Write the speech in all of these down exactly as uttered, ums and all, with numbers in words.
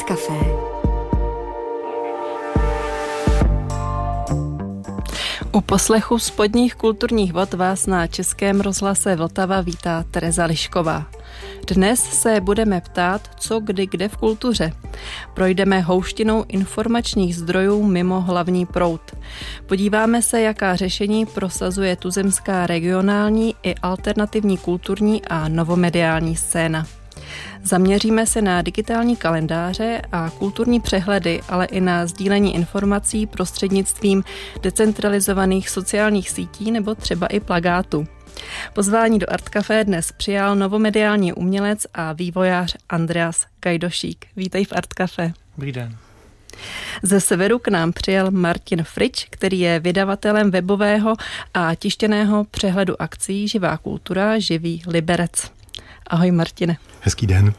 Café. U poslechu spodních kulturních vod vás na Českém rozhlase Vltava vítá Tereza Lišková. Dnes se budeme ptát, co kdy kde v kultuře. Projdeme houštinou informačních zdrojů mimo hlavní proud. Podíváme se, jaká řešení prosazuje tuzemská regionální i alternativní kulturní a novomediální scéna. Zaměříme se na digitální kalendáře a kulturní přehledy, ale i na sdílení informací prostřednictvím decentralizovaných sociálních sítí nebo třeba i plakátů. Pozvání do Art Café dnes přijal novomediální umělec a vývojář Andreas Gajdošík. Vítej v Art Café. Dobrý den. Ze severu k nám přijel Martin Frič, který je vydavatelem webového a tištěného přehledu akcí Živá kultura, Živý Liberec. Ahoj Martine. Hezký den.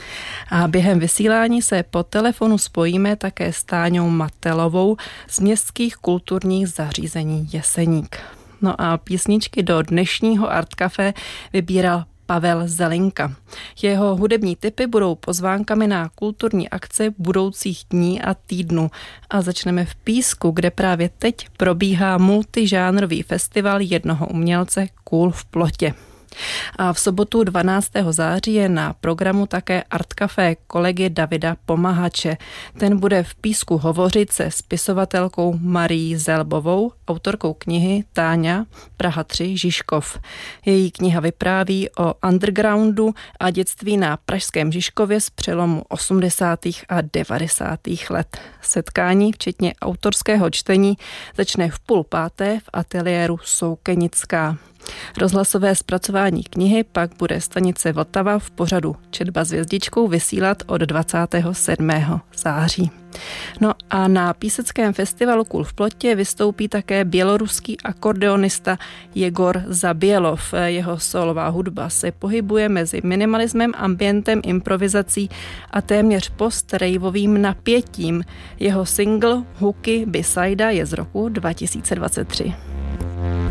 A během vysílání se po telefonu spojíme také s Táňou Matelovou z městských kulturních zařízení Jeseník. No a písničky do dnešního Art Café vybíral Pavel Zelinka. Jeho hudební tipy budou pozvánkami na kulturní akce budoucích dní a týdnů. A začneme v Písku, kde právě teď probíhá multižánrový festival jednoho umělce Kůl v plotě. A v sobotu dvanáctého září je na programu také Art Café kolegy Davida Pomahače. Ten bude v Písku hovořit se spisovatelkou Marií Zelbovou, autorkou knihy Táňa, Praha tři, Žižkov. Její kniha vypráví o undergroundu a dětství na pražském Žižkově z přelomu osmdesátých a devadesátých let. Setkání, včetně autorského čtení, začne v půl páté v ateliéru Soukenická. Rozhlasové zpracování knihy pak bude stanice Vltava v pořadu Četba s hvězdičkou vysílat od dvacátého sedmého září. No a na píseckém festivalu Kůl v plotě vystoupí také běloruský akordeonista Jegor Zabělov. Jeho solová hudba se pohybuje mezi minimalismem, ambientem, improvizací a téměř post-rejvovým napětím. Jeho single Hooky Beside je z roku dva tisíce dvacet tři.